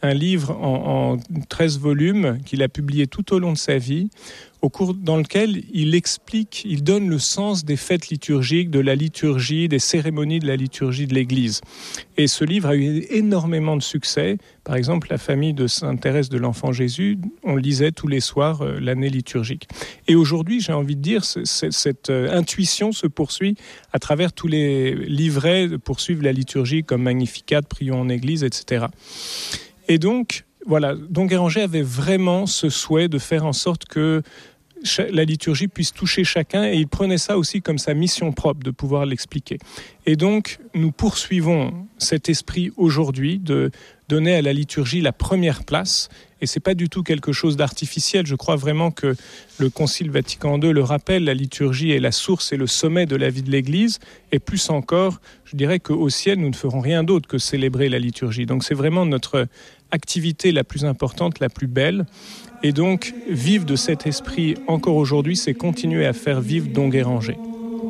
un livre en 13 volumes qu'il a publié tout au long de sa vie, dans lequel il donne le sens des fêtes liturgiques, de la liturgie, des cérémonies de la liturgie de l'Église. Et ce livre a eu énormément de succès. Par exemple, la famille de Sainte Thérèse de l'Enfant Jésus, on le lisait tous les soirs l'année liturgique. Et aujourd'hui, j'ai envie de dire, cette intuition se poursuit à travers tous les livrets de poursuivre la liturgie, comme Magnificat, Prions en Église, etc. Et donc, voilà, Don Guéranger avait vraiment ce souhait de faire en sorte que la liturgie puisse toucher chacun, et il prenait ça aussi comme sa mission propre de pouvoir l'expliquer. Et donc, nous poursuivons cet esprit aujourd'hui de donner à la liturgie la première place, et c'est pas du tout quelque chose d'artificiel. Je crois vraiment que le Concile Vatican II le rappelle, la liturgie est la source et le sommet de la vie de l'Église, et plus encore, je dirais qu'au ciel, nous ne ferons rien d'autre que célébrer la liturgie. Donc c'est vraiment notre activité la plus importante, la plus belle. Et donc, vivre de cet esprit encore aujourd'hui, c'est continuer à faire vivre Don Guéranger.